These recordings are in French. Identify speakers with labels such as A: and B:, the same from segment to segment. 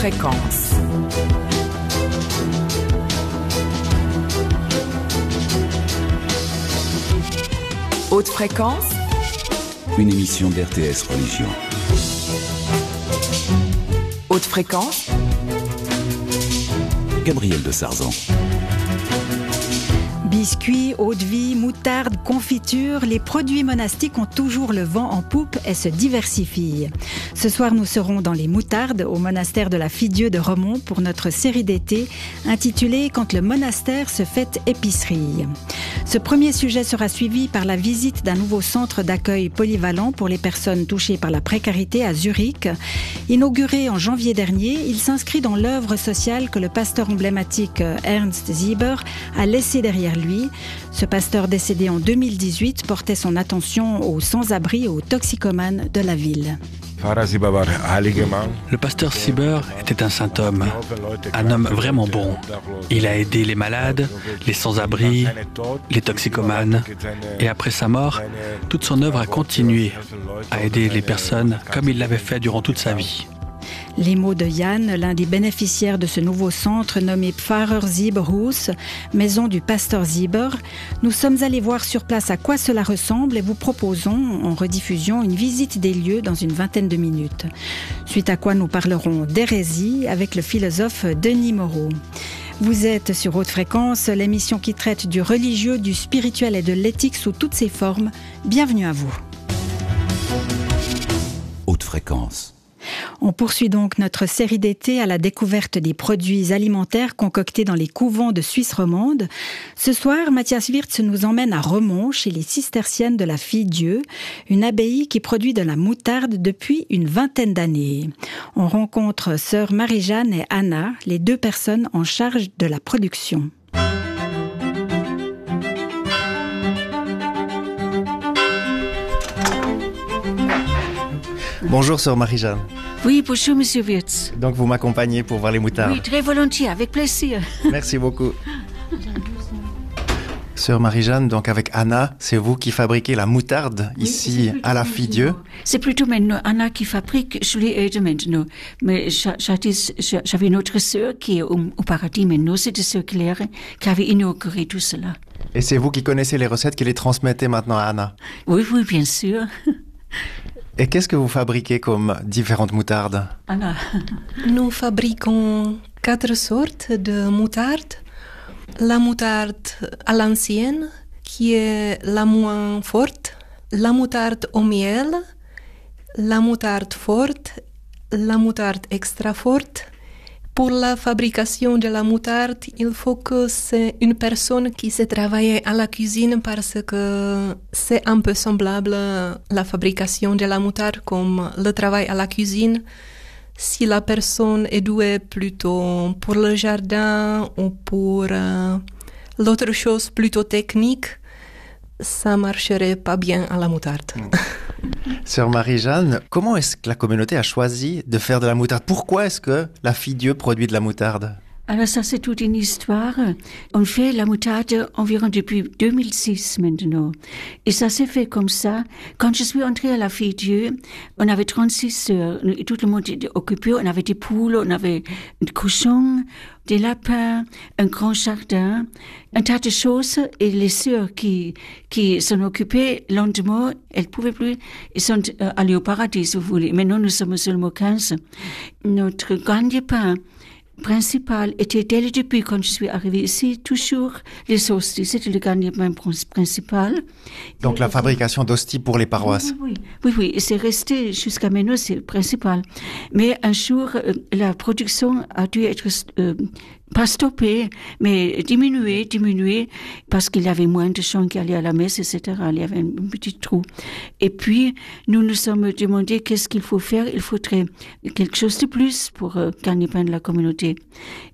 A: fréquence. Haute fréquence,
B: une émission d'RTS Religion.
A: Haute fréquence,
B: Gabriel de Sarzan.
C: Biscuits, eau-de-vie, moutarde, confiture, les produits monastiques ont toujours le vent en poupe et se diversifient. Ce soir, nous serons dans les moutardes au monastère de la Fille-Dieu de Romont pour notre série d'été intitulée « Quand le monastère se fait épicerie ». Ce premier sujet sera suivi par la visite d'un nouveau centre d'accueil polyvalent pour les personnes touchées par la précarité à Zurich. Inauguré en janvier dernier, il s'inscrit dans l'œuvre sociale que le pasteur emblématique Ernst Sieber a laissée derrière lui. Ce pasteur décédé en 2018 portait son attention aux sans-abri et aux toxicomanes de la ville.
D: Le pasteur Sieber était un saint homme, un homme vraiment bon. Il a aidé les malades, les sans-abri, les toxicomanes. Et après sa mort, toute son œuvre a continué à aider les personnes comme il l'avait fait durant toute sa vie.
C: Les mots de Jan, l'un des bénéficiaires de ce nouveau centre nommé Pfarrer Sieberhaus, maison du pasteur Sieber. Nous sommes allés voir sur place à quoi cela ressemble et vous proposons en rediffusion une visite des lieux dans une vingtaine de minutes. Suite à quoi nous parlerons d'hérésie avec le philosophe Denis Moreau. Vous êtes sur Haute Fréquence, l'émission qui traite du religieux, du spirituel et de l'éthique sous toutes ses formes. Bienvenue à vous.
B: Haute Fréquence.
C: On poursuit donc notre série d'été à la découverte des produits alimentaires concoctés dans les couvents de Suisse romande. Ce soir, Matthias Wirtz nous emmène à Romont, chez les cisterciennes de la Fille-Dieu, une abbaye qui produit de la moutarde depuis une vingtaine d'années. On rencontre sœurs Marie-Jeanne et Anna, les deux personnes en charge de la production.
E: Bonjour sœur Marie-Jeanne.
F: Oui, bonjour monsieur Wirtz.
E: Donc vous m'accompagnez pour voir les moutardes.
F: Oui, très volontiers, avec plaisir.
E: Merci beaucoup. Sœur Marie-Jeanne, donc avec Anna, c'est vous qui fabriquez la moutarde ici à la Fille-Dieu.
F: C'est plutôt maintenant Anna qui fabrique, je l'aide maintenant. Mais j'avais une autre sœur qui est au paradis maintenant, c'est une sœur Claire qui avait inauguré tout cela.
E: Et c'est vous qui connaissez les recettes qui les transmettez maintenant à Anna?
F: Oui, bien sûr.
E: Et qu'est-ce que vous fabriquez comme différentes moutardes?
F: Anna.
G: Nous fabriquons 4 sortes de moutarde. La moutarde à l'ancienne, qui est la moins forte, la moutarde au miel, la moutarde forte, la moutarde extra forte. Pour la fabrication de la moutarde, il faut que c'est une personne qui sait travailler à la cuisine parce que c'est un peu semblable à la fabrication de la moutarde comme le travail à la cuisine. Si la personne est douée plutôt pour le jardin ou pour l'autre chose plutôt technique, ça marcherait pas bien à la moutarde.
E: Sœur Marie-Jeanne, comment est-ce que la communauté a choisi de faire de la moutarde? Pourquoi est-ce que la Fille-Dieu produit de la moutarde?
F: Alors ça, c'est toute une histoire. On fait la moutarde environ depuis 2006 maintenant. Et ça s'est fait comme ça. Quand je suis entrée à la Fille-Dieu, on avait 36 sœurs. Tout le monde était occupé. On avait des poules, on avait des cochons, des lapins, un grand jardin, un tas de choses. Et les sœurs qui s'en occupaient lentement, elles pouvaient plus. Ils sont allés au paradis, si vous voulez. Maintenant, nous sommes seulement 15. Notre gagne-pain principal était dès le début, quand je suis arrivée ici, toujours les hosties. C'était le gagne-pain principal.
E: Donc la fabrication d'hosties pour les paroisses.
F: Oui, et c'est resté jusqu'à maintenant, c'est le principal. Mais un jour, la production a dû être pas stoppée, mais diminuée, parce qu'il y avait moins de gens qui allaient à la messe, etc. Il y avait un petit trou. Et puis, nous nous sommes demandé qu'est-ce qu'il faut faire. Il faudrait quelque chose de plus pour gagner pain de la communauté.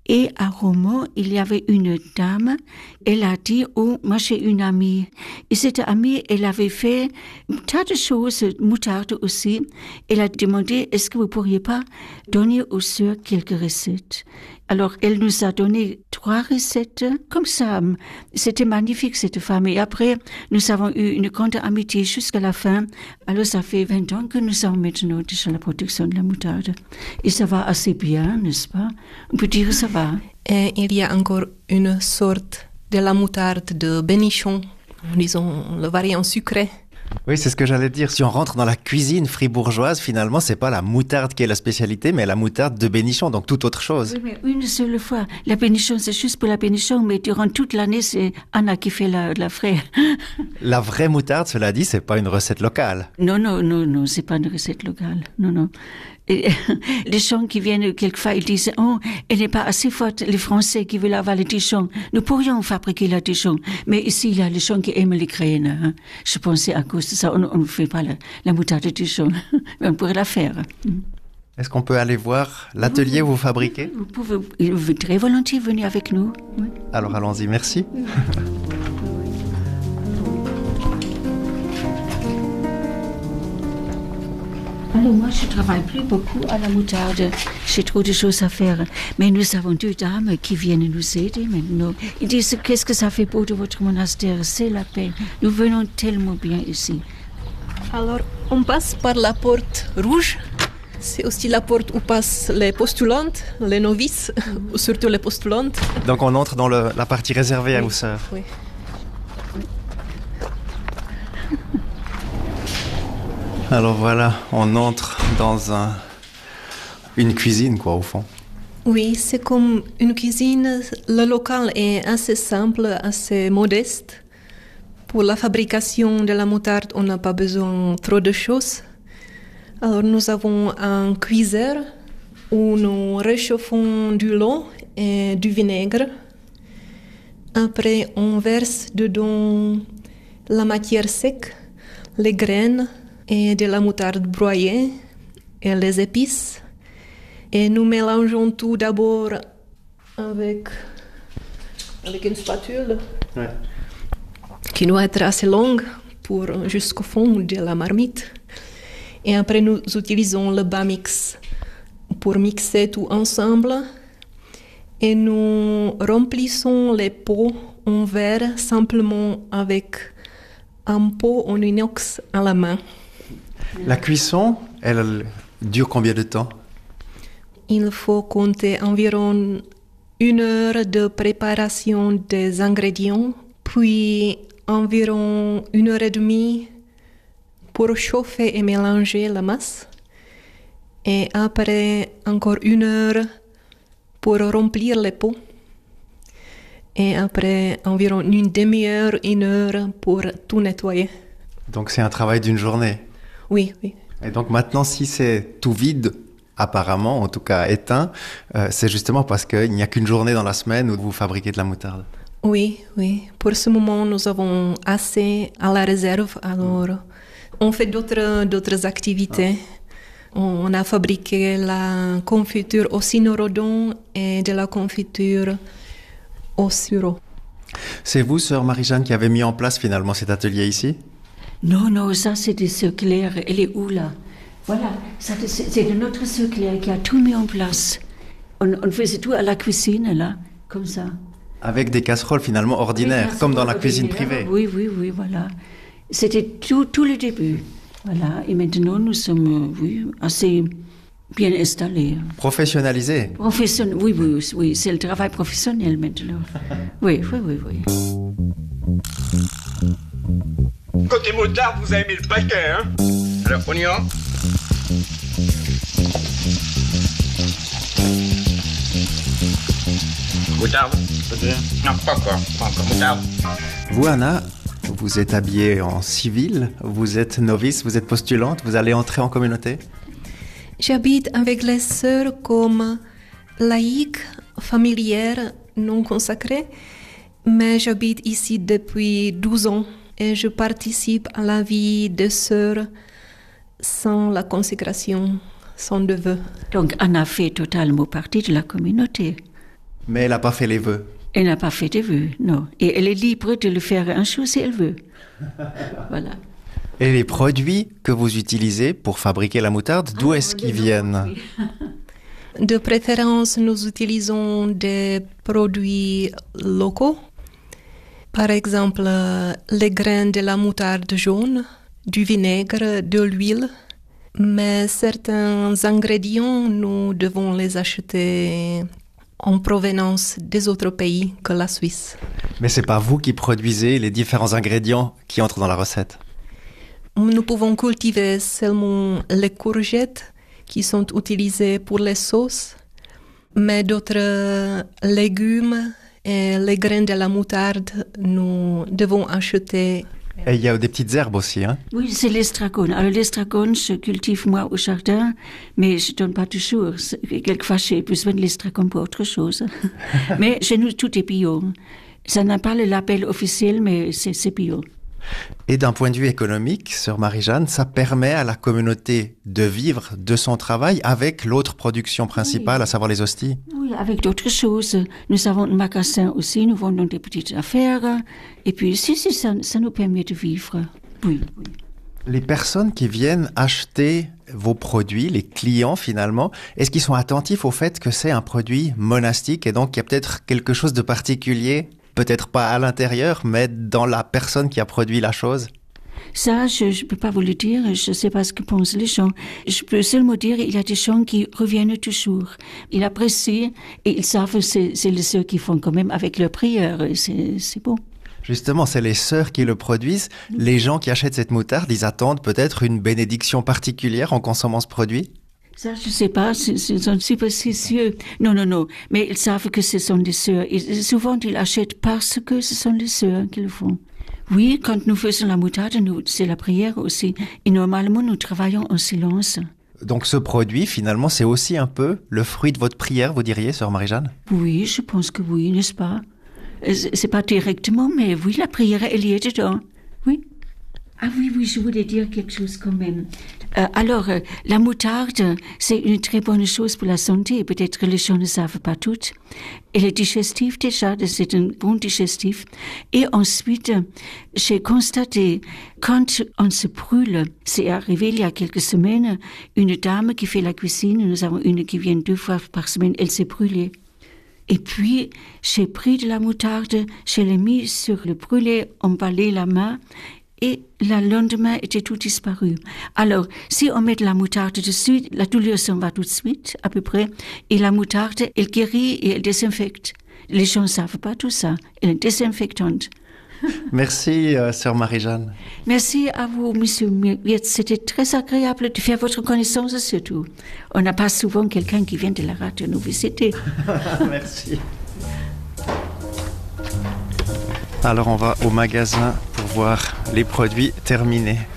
F: Et à Romont, il y avait une dame, elle a dit, oh, moi j'ai une amie. Et cette amie, elle avait fait un tas de choses, moutarde aussi. Elle a demandé, est-ce que vous pourriez pas donner aux sœurs quelques recettes? Alors, elle nous a donné 3 recettes, comme ça. C'était magnifique, cette femme. Et après, nous avons eu une grande amitié jusqu'à la fin. Alors, ça fait 20 ans que nous sommes maintenant sur la production de la moutarde. Et ça va assez bien, n'est-ce pas? On peut dire que ça va.
G: Et il y a encore une sorte de la moutarde de Bénichon, disons le variant sucré.
E: Oui, c'est ce que j'allais dire. Si on rentre dans la cuisine fribourgeoise, finalement, c'est pas la moutarde qui est la spécialité, mais la moutarde de Bénichon, donc toute autre chose.
F: Oui, mais une seule fois. La Bénichon, c'est juste pour la Bénichon, mais durant toute l'année, c'est Anna qui fait la vraie.
E: La vraie moutarde, cela dit, c'est pas une recette locale.
F: Non, c'est pas une recette locale. Non. Et les gens qui viennent quelquefois, ils disent, oh, elle n'est pas assez forte, les Français qui veulent avoir le Dijon. Nous pourrions fabriquer la Dijon. Mais ici, il y a les gens qui aiment les graines. Hein. Je pensais à cause de ça, on ne fait pas la moutarde de Dijon. Mais on pourrait la faire.
E: Est-ce qu'on peut aller voir l'atelier où vous fabriquez?
F: Vous pouvez très volontiers venir avec nous. Oui.
E: Alors allons-y, merci.
F: Alors moi, je ne travaille plus beaucoup à la moutarde. J'ai trop de choses à faire. Mais nous avons 2 dames qui viennent nous aider maintenant. Ils disent, qu'est-ce que ça fait beau de votre monastère? C'est la peine. Nous venons tellement bien ici.
G: Alors, on passe par la porte rouge. C'est aussi la porte où passent les postulantes, les novices, surtout les postulantes.
E: Donc on entre dans la partie réservée aux sœurs.
G: Oui.
E: Alors voilà, on entre dans une cuisine, quoi, au fond.
G: Oui, c'est comme une cuisine. Le local est assez simple, assez modeste. Pour la fabrication de la moutarde, on n'a pas besoin trop de choses. Alors nous avons un cuiseur où nous réchauffons du lait et du vinaigre. Après, on verse dedans la matière sec, les graines et de la moutarde broyée et les épices. Et nous mélangeons tout d'abord avec une spatule qui doit être assez longue pour jusqu'au fond de la marmite. Et après, nous utilisons le bas-mix pour mixer tout ensemble. Et nous remplissons les pots en verre simplement avec un pot en inox à la main.
E: La cuisson, elle dure combien de temps?
G: Il faut compter environ 1 heure de préparation des ingrédients, puis environ 1 heure et demie pour chauffer et mélanger la masse, et après encore 1 heure pour remplir les pots, et après environ une demi-heure, 1 heure pour tout nettoyer.
E: Donc c'est un travail d'une journée?
G: Oui.
E: Et donc maintenant, si c'est tout vide, apparemment, en tout cas éteint, c'est justement parce qu'il n'y a qu'une journée dans la semaine où vous fabriquez de la moutarde.
G: Oui. Pour ce moment, nous avons assez à la réserve. Alors, on fait d'autres activités. On a fabriqué la confiture au cynorhodon et de la confiture au sureau.
E: C'est vous, sœur Marie-Jeanne, qui avez mis en place finalement cet atelier ici?
F: Non, ça c'est des sœurs Claire. Elle est où là? Voilà, c'est de notre sœur Claire qui a tout mis en place. On faisait tout à la cuisine là, comme ça.
E: Avec des casseroles finalement ordinaires, comme dans la cuisine privée.
F: Oui, voilà. C'était tout le début. Voilà, et maintenant nous sommes assez bien installés.
E: Professionnalisés?
F: Oui, c'est le travail professionnel maintenant. Oui.
H: Côté moutarde, vous avez mis le paquet, hein? Alors, on y va? Moutarde? Non, pas encore moutarde.
E: Vous, Anna, vous êtes habillée en civil, vous êtes novice, vous êtes postulante, vous allez entrer en communauté?
G: J'habite avec les sœurs comme laïque, familière, non consacrée, mais j'habite ici depuis 12 ans et je participe à la vie des sœurs sans la consécration, sans de vœux.
F: Donc Anna fait totalement partie de la communauté.
E: Mais elle n'a pas fait les vœux.
F: Elle n'a pas fait des vœux, non. Et elle est libre de le faire un jour si elle veut. Voilà.
E: Et les produits que vous utilisez pour fabriquer la moutarde, d'où est-ce qu'ils viennent?
G: De préférence, nous utilisons des produits locaux. Par exemple, les graines de la moutarde jaune, du vinaigre, de l'huile. Mais certains ingrédients, nous devons les acheter en provenance des autres pays que la Suisse.
E: Mais c'est pas vous qui produisez les différents ingrédients qui entrent dans la recette?
G: Nous pouvons cultiver seulement les courgettes qui sont utilisées pour les sauces, mais d'autres légumes et les graines de la moutarde, nous devons acheter.
E: Et il y a des petites herbes aussi, hein?
F: Oui, c'est l'estragone. Alors l'estragone, je cultive moi au jardin, mais je ne donne pas toujours. Quelquefois, j'ai besoin de l'estragone pour autre chose. Mais chez nous, tout est bio. Ça n'a pas le label officiel, mais c'est bio.
E: Et d'un point de vue économique, sœur Marie-Jeanne, ça permet à la communauté de vivre de son travail avec l'autre production principale, à savoir les hosties?
F: Oui, avec d'autres choses. Nous avons un magasin aussi, nous vendons des petites affaires. Et puis, ça nous permet de vivre. Oui.
E: Les personnes qui viennent acheter vos produits, les clients finalement, est-ce qu'ils sont attentifs au fait que c'est un produit monastique et donc il y a peut-être quelque chose de particulier? Peut-être pas à l'intérieur, mais dans la personne qui a produit la chose?
F: Ça, je ne peux pas vous le dire. Je ne sais pas ce que pensent les gens. Je peux seulement dire qu'il y a des gens qui reviennent toujours. Ils apprécient et ils savent que c'est les sœurs qui font quand même avec leur prière. C'est bon.
E: Justement, c'est les sœurs qui le produisent. Les gens qui achètent cette moutarde, ils attendent peut-être une bénédiction particulière en consommant ce produit?
F: Ça, je ne sais pas, ils sont superstitieux. Non. Mais ils savent que ce sont des sœurs. Et souvent, ils achètent parce que ce sont les sœurs qui le font. Oui, quand nous faisons la moutarde, c'est la prière aussi. Et normalement, nous travaillons en silence.
E: Donc ce produit, finalement, c'est aussi un peu le fruit de votre prière, vous diriez, sœur Marie-Jeanne?
F: Oui, je pense que oui, n'est-ce pas? C'est pas directement, mais oui, la prière, elle y est dedans. Oui. Ah oui, je voulais dire quelque chose quand même. Alors, la moutarde, c'est une très bonne chose pour la santé. Peut-être que les gens ne savent pas tout. Elle est digestive déjà, c'est un bon digestif. Et ensuite, j'ai constaté, quand on se brûle, c'est arrivé il y a quelques semaines, une dame qui fait la cuisine, nous avons une qui vient 2 fois par semaine, elle s'est brûlée. Et puis, j'ai pris de la moutarde, je l'ai mis sur le brûlé, emballé la main, et le lendemain était tout disparu. Alors, si on met de la moutarde dessus, la douleur s'en va tout de suite, à peu près, et la moutarde, elle guérit et elle désinfecte. Les gens ne savent pas tout ça. Elle est désinfectante.
E: Merci, sœur Marie-Jeanne.
F: Merci à vous, monsieur Wirtz. C'était très agréable de faire votre connaissance surtout. On n'a pas souvent quelqu'un qui vient de la radio nous visiter.
E: Merci. Alors on va au magasin pour voir les produits terminés.